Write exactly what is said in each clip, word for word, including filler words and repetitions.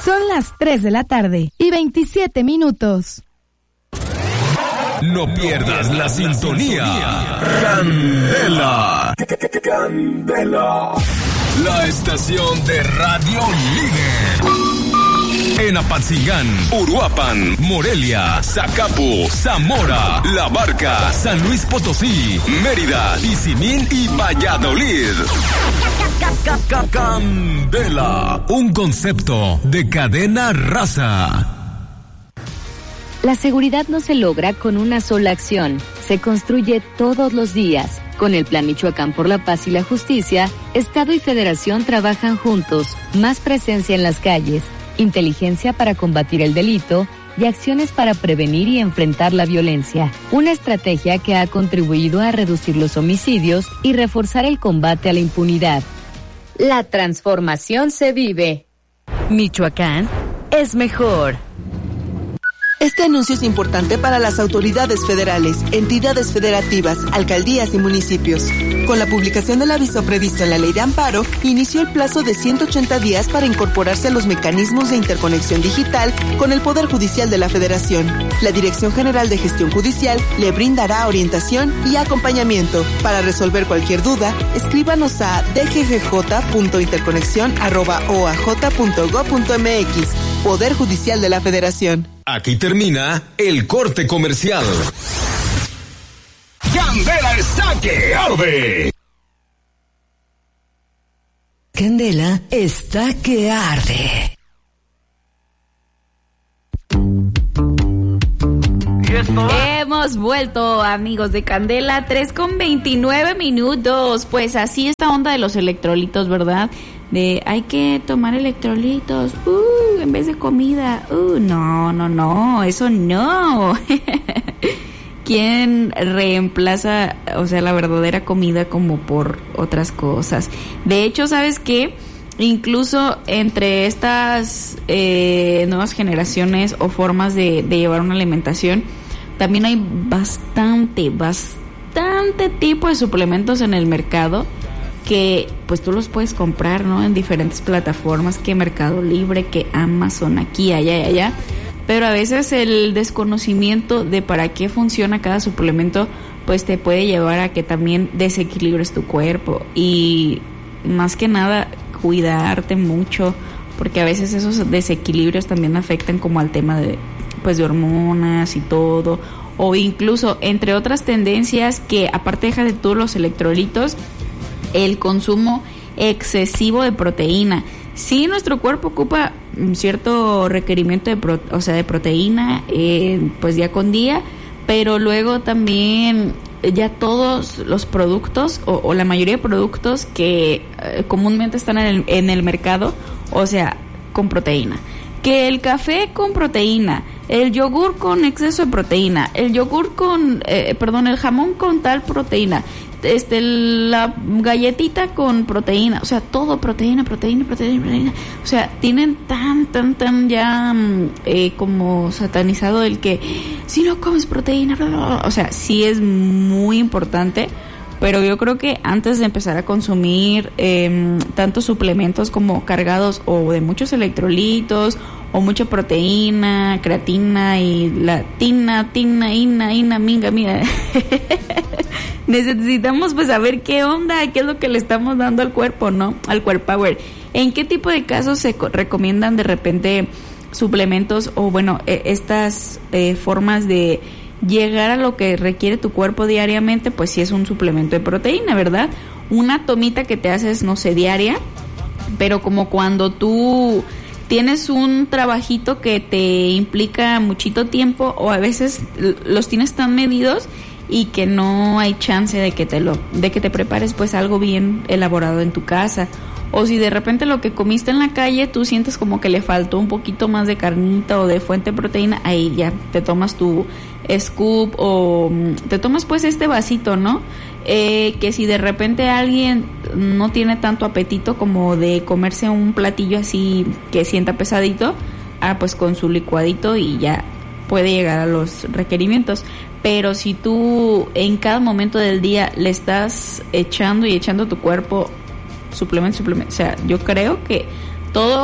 Son las tres de la tarde y veintisiete minutos. No pierdas la sintonía. Candela. Candela. La estación de radio líder. En Apatzingán, Uruapan, Morelia, Zacapu, Zamora, La Barca, San Luis Potosí, Mérida, Tizimín y Valladolid. Candela, un concepto de cadena raza. La seguridad no se logra con una sola acción, se construye todos los días. Con el Plan Michoacán por la Paz y la Justicia, Estado y Federación trabajan juntos, más presencia en las calles, inteligencia para combatir el delito y acciones para prevenir y enfrentar la violencia. Una estrategia que ha contribuido a reducir los homicidios y reforzar el combate a la impunidad. La transformación se vive. Michoacán es mejor. Este anuncio es importante para las autoridades federales, entidades federativas, alcaldías y municipios. Con la publicación del aviso previsto en la Ley de Amparo, inició el plazo de ciento ochenta días para incorporarse a los mecanismos de interconexión digital con el Poder Judicial de la Federación. La Dirección General de Gestión Judicial le brindará orientación y acompañamiento. Para resolver cualquier duda, escríbanos a d g g j punto interconexión arroba o a j punto gob punto m x. Poder Judicial de la Federación. Aquí termina el corte comercial. Candela está que arde. Candela está que arde. Hemos vuelto, amigos de Candela, tres con veintinueve minutos. Pues así esta onda de los electrolitos, ¿verdad? De hay que tomar electrolitos uh, en vez de comida. Uh, no, no, no, eso no. ¿Quién reemplaza, o sea, la verdadera comida como por otras cosas? De hecho, ¿sabes qué? Incluso entre estas eh, nuevas generaciones o formas de, de llevar una alimentación, también hay bastante, bastante tipo de suplementos en el mercado que pues tú los puedes comprar, ¿no? En diferentes plataformas, que Mercado Libre, que Amazon, aquí, allá y allá. Pero a veces el desconocimiento de para qué funciona cada suplemento pues te puede llevar a que también desequilibres tu cuerpo y más que nada cuidarte mucho, porque a veces esos desequilibrios también afectan como al tema de pues de hormonas y todo, o incluso entre otras tendencias que aparte deja de todos los electrolitos, el consumo excesivo de proteína. Sí, nuestro cuerpo ocupa un cierto requerimiento de pro, o sea, de proteína eh, pues día con día, pero luego también ya todos los productos o, o la mayoría de productos que eh, comúnmente están en el, en el mercado, o sea, con proteína. Que el café con proteína, el yogur con exceso de proteína, el yogur con, eh, perdón, el jamón con tal proteína, este, la galletita con proteína, o sea, todo proteína, proteína, proteína, proteína. O sea, tienen tan, tan, tan ya eh, como satanizado el que si no comes proteína, bla, bla, bla. O sea, sí es muy importante. Pero yo creo que antes de empezar a consumir eh, tantos suplementos como cargados o de muchos electrolitos o mucha proteína, creatina y la tina, tina, ina, ina, minga, mira, necesitamos pues saber qué onda, qué es lo que le estamos dando al cuerpo, ¿no? Al Core Power. ¿En qué tipo de casos se co- recomiendan de repente suplementos o bueno, eh, estas eh, formas de llegar a lo que requiere tu cuerpo diariamente? Pues sí es un suplemento de proteína, ¿verdad? Una tomita que te haces, no sé, diaria, pero como cuando tú tienes un trabajito que te implica muchito tiempo o a veces los tienes tan medidos y que no hay chance de que te lo, de que te prepares pues algo bien elaborado en tu casa. O si de repente lo que comiste en la calle tú sientes como que le faltó un poquito más de carnita o de fuente de proteína, ahí ya te tomas tu scoop o te tomas pues este vasito, ¿no? Eh, que si de repente alguien no tiene tanto apetito como de comerse un platillo así que sienta pesadito, ah, pues con su licuadito y ya puede llegar a los requerimientos. Pero si tú en cada momento del día le estás echando y echando a tu cuerpo suplemento, suplemento, o sea, yo creo que todo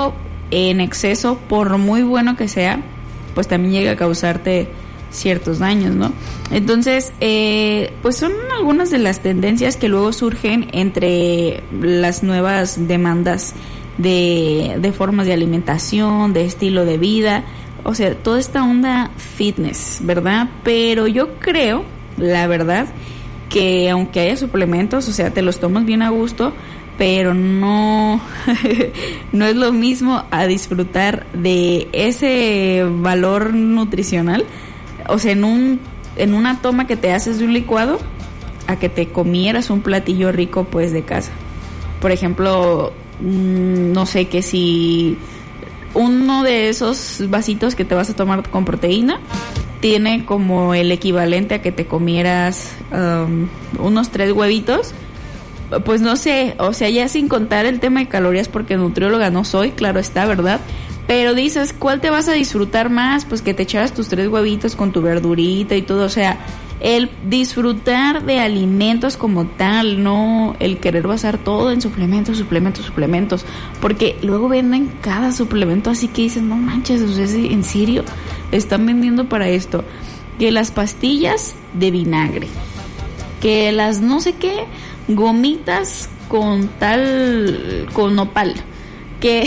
en exceso, por muy bueno que sea, pues también llega a causarte ciertos daños, ¿no? Entonces, eh, pues son algunas de las tendencias que luego surgen entre las nuevas demandas de, de formas de alimentación, de estilo de vida, o sea, toda esta onda fitness, ¿verdad? Pero yo creo, la verdad, que aunque haya suplementos, o sea, te los tomas bien a gusto, pero no, no es lo mismo a disfrutar de ese valor nutricional, o sea, en un en una toma que te haces de un licuado, a que te comieras un platillo rico, pues, de casa. Por ejemplo, no sé, que si uno de esos vasitos que te vas a tomar con proteína tiene como el equivalente a que te comieras um, unos tres huevitos, pues no sé, o sea, ya sin contar el tema de calorías, porque nutrióloga no soy, claro está, ¿verdad? Pero dices, ¿cuál te vas a disfrutar más? Pues que te echaras tus tres huevitos con tu verdurita y todo, o sea, el disfrutar de alimentos como tal, no el querer basar todo en suplementos, suplementos, suplementos, porque luego venden cada suplemento así que dicen, no manches, o sea, ¿en serio están vendiendo para esto? Que las pastillas de vinagre, que las no sé qué, gomitas con tal, con nopal, que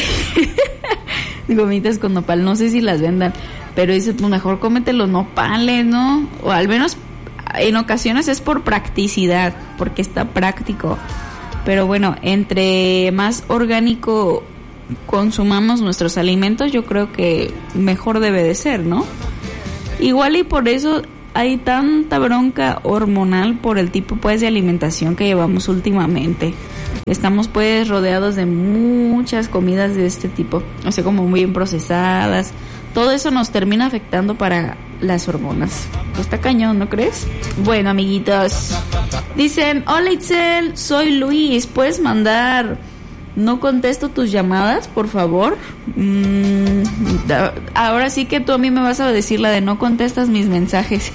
gomitas con nopal, no sé si las vendan, pero dice, pues mejor cómete los nopales, ¿no? O al menos en ocasiones es por practicidad, porque está práctico. Pero bueno, entre más orgánico consumamos nuestros alimentos, yo creo que mejor debe de ser, ¿no? Igual y por eso hay tanta bronca hormonal por el tipo, pues, de alimentación que llevamos últimamente. Estamos, pues, rodeados de muchas comidas de este tipo, o sea, como muy bien procesadas. Todo eso nos termina afectando para las hormonas. Pues está cañón, ¿no crees? Bueno, amiguitos, dicen, hola Itzel, soy Luis, ¿puedes mandar no contesto tus llamadas, por favor? Mm, ahora sí que tú a mí me vas a decir la de no contestas mis mensajes.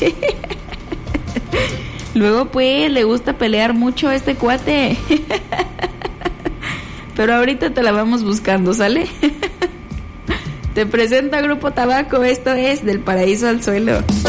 Luego, pues, le gusta pelear mucho a este cuate. Pero ahorita te la vamos buscando, ¿sale? Te presento a Grupo Tabaco, esto es Del Paraíso al Suelo.